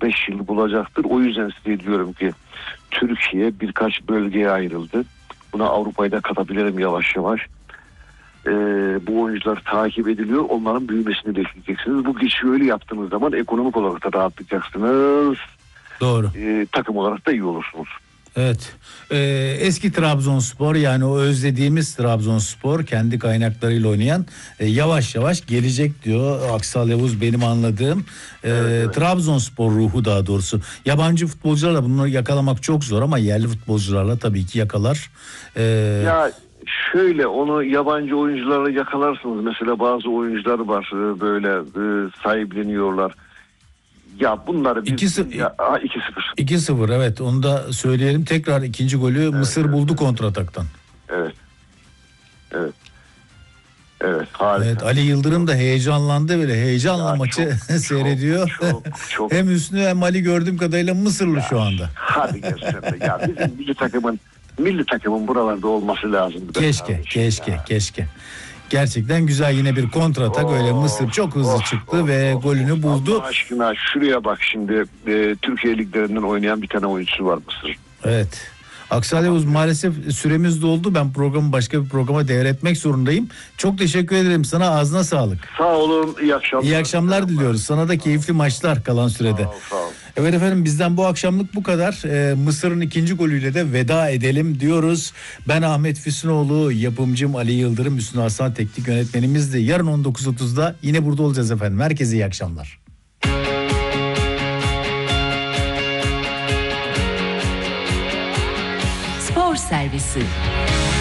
4-5 yıl bulacaktır. O yüzden size diyorum ki Türkiye birkaç bölgeye ayrıldı. Buna Avrupa'yı da katabilirim yavaş yavaş. Bu oyuncular takip ediliyor. Onların büyümesini bekleyeceksiniz. Bu geçiyi öyle yaptığınız zaman ekonomik olarak da rahatlayacaksınız. Doğru. Takım olarak da iyi olursunuz. Evet. Eski Trabzonspor, yani o özlediğimiz Trabzonspor, kendi kaynaklarıyla oynayan, yavaş yavaş gelecek diyor Aksal Yavuz, benim anladığım. Evet. Trabzonspor ruhu, daha doğrusu. Yabancı futbolcularla bunu yakalamak çok zor ama yerli futbolcularla tabii ki yakalar. Ya şöyle, onu yabancı oyuncularla yakalarsınız. Mesela bazı oyuncular var böyle sahipleniyorlar. Ya bunları biz 2-0. 2-0. 2-0, evet, onu da söyleyelim. Tekrar ikinci golü Mısır buldu kontrataktan. Evet. Evet. Evet, harika. Evet, Ali Yıldırım da heyecanlandı, böyle heyecanla maçı seyrediyor. Çok. Hem Hüsnü hem Ali gördüğüm kadarıyla Mısırlı şu anda. Hadi göster. Ya bizim milli takımın buralarda olması lazım. Keşke. Gerçekten güzel, yine bir kontratak, öyle Mısır çok hızlı çıktı ve golünü buldu. Allah aşkına şuraya bak şimdi, Türkiye liglerinden oynayan bir tane oyuncusu var Mısır. Evet. Aksal Yavuz, maalesef süremiz doldu. Ben programı başka bir programa devretmek zorundayım. Çok teşekkür ederim sana, ağzına sağlık. Sağ olun, iyi akşamlar. İyi akşamlar diliyoruz. Sana da keyifli maçlar kalan sürede. Sağ ol. Evet efendim, bizden bu akşamlık bu kadar. Mısır'ın ikinci golüyle de veda edelim diyoruz. Ben Ahmet Füsunoğlu, yapımcım Ali Yıldırım, Hüsnü Hasan teknik yönetmenimizdi. Yarın 19.30'da yine burada olacağız efendim. Herkese iyi akşamlar. Spor Servisi.